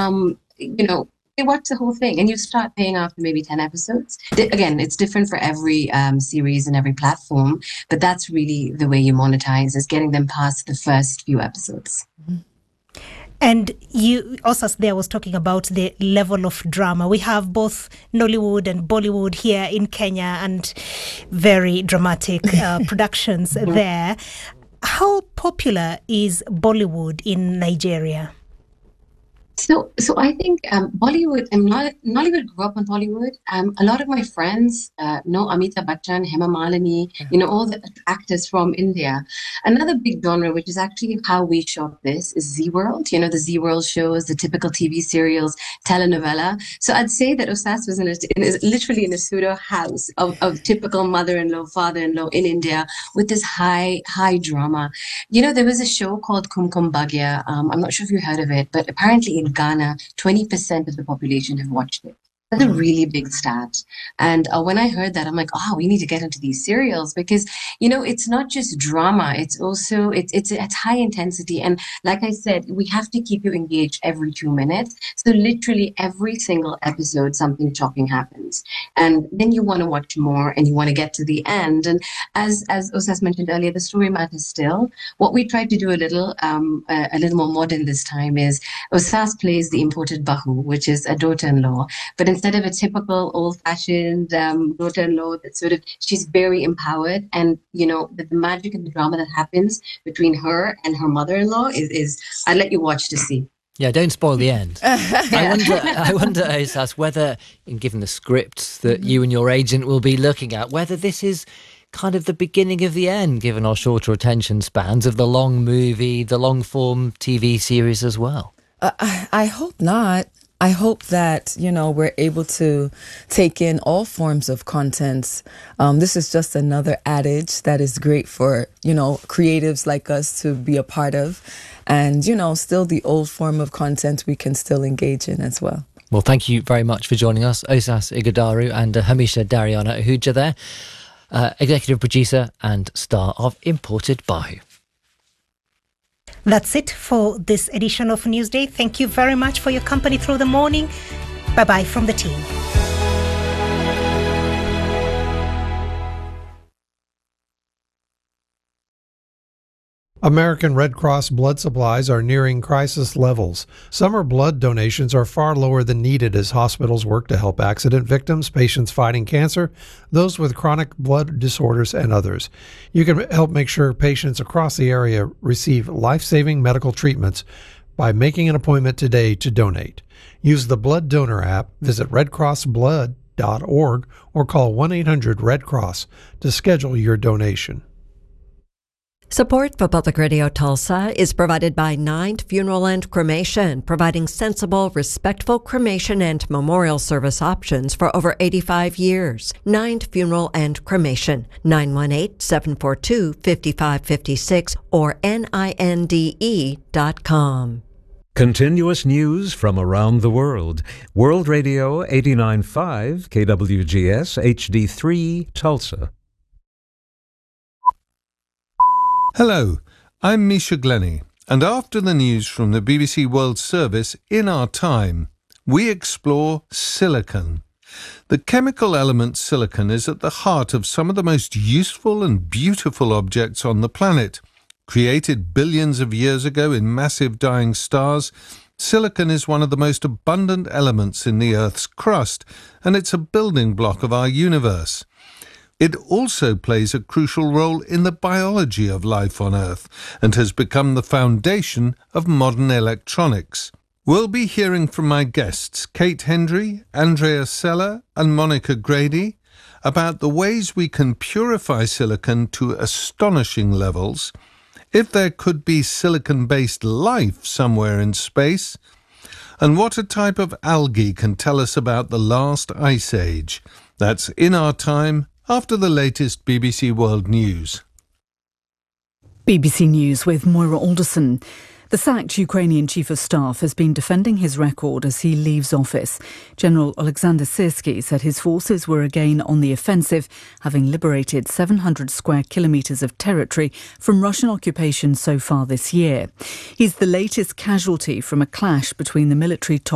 you watch the whole thing and you start paying after maybe 10 episodes. Again, it's different for every series and every platform, but that's really the way you monetize, is getting them past the first few episodes. And you also there was talking about the level of drama. We have both Nollywood and Bollywood here in Kenya, and very dramatic productions there. How popular is Bollywood in Nigeria? So I think Bollywood, Nollywood grew up on Bollywood. A lot of my friends know Amitabh Bachchan, Hema Malini, all the actors from India. Another big genre, which is actually how we shot this, is Zee World. The Zee World shows, the typical TV serials, telenovela. So I'd say that Osas was literally in a pseudo house of typical mother-in-law, father-in-law in India with this high drama. There was a show called Kum Kum Bhagya. I'm not sure if you heard of it, but apparently in Ghana, 20% of the population have watched it. That's a really big stat. And when I heard that, I'm like, we need to get into these serials because, it's not just drama. It's also, it's high intensity. And like I said, we have to keep you engaged every 2 minutes. So literally every single episode, something shocking happens. And then you want to watch more and you want to get to the end. And as Osas mentioned earlier, the story matters still. What we tried to do a little more modern this time is Osas plays the imported Bahu, which is a daughter-in-law. But instead of a typical old-fashioned daughter-in-law, she's very empowered, and the magic and the drama that happens between her and her mother-in-law is I'll let you watch to see. Yeah, don't spoil the end. I wonder, Osas, whether, given the script that you and your agent will be looking at, whether this is kind of the beginning of the end, given our shorter attention spans of the long movie, the long-form TV series as well. I hope not. I hope that, we're able to take in all forms of content. This is just another adage that is great for, creatives like us to be a part of. And, still the old form of content we can still engage in as well. Well, thank you very much for joining us, Osas Ighodaro and Hamisha Dariana Ahuja there, executive producer and star of Imported Bahu. That's it for this edition of Newsday. Thank you very much for your company through the morning. Bye-bye from the team. American Red Cross blood supplies are nearing crisis levels. Summer blood donations are far lower than needed as hospitals work to help accident victims, patients fighting cancer, those with chronic blood disorders, and others. You can help make sure patients across the area receive life-saving medical treatments by making an appointment today to donate. Use the Blood Donor app, visit redcrossblood.org, or call 1-800-RED-CROSS to schedule your donation. Support for Public Radio Tulsa is provided by Ninth Funeral and Cremation, providing sensible, respectful cremation and memorial service options for over 85 years. Ninth Funeral and Cremation, 918-742-5556 or NINDE.com. Continuous news from around the world. World Radio 89.5 KWGS HD3 Tulsa. Hello, I'm Misha Glenny, and after the news from the BBC World Service, in our time, we explore silicon. The chemical element silicon is at the heart of some of the most useful and beautiful objects on the planet. Created billions of years ago in massive dying stars, silicon is one of the most abundant elements in the Earth's crust, and it's a building block of our universe. It also plays a crucial role in the biology of life on Earth and has become the foundation of modern electronics. We'll be hearing from my guests, Kate Hendry, Andrea Sella and Monica Grady, about the ways we can purify silicon to astonishing levels, if there could be silicon-based life somewhere in space, and what a type of algae can tell us about the last ice age. That's in our time, after the latest BBC World News. BBC News with Moira Alderson. The sacked Ukrainian chief of staff has been defending his record as he leaves office. General Alexander Syrsky said his forces were again on the offensive, having liberated 700 square kilometres of territory from Russian occupation so far this year. He's the latest casualty from a clash between the military top